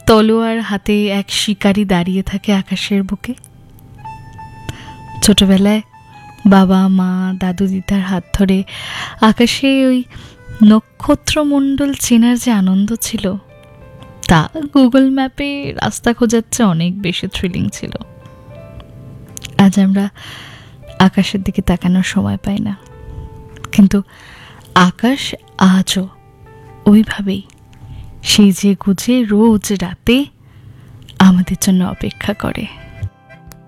তলোয়ার হাতে এক শিকারী দাঁড়িয়ে থাকে আকাশের বুকে। ছোটবেলায় বাবা মা দাদু দিদার হাত ধরে আকাশে ওই নক্ষত্রমণ্ডল চেনার যে আনন্দ ছিল, তা গুগল ম্যাপে রাস্তা খোঁজার চেয়ে অনেক বেশি থ্রিলিং ছিল। আজ আমরা আকাশের দিকে তাকানোর সময় পাই না, কিন্তু আকাশ আজও ওইভাবেই সেই যে গুজে রোজ রাতে আমাদের জন্য অপেক্ষা করে।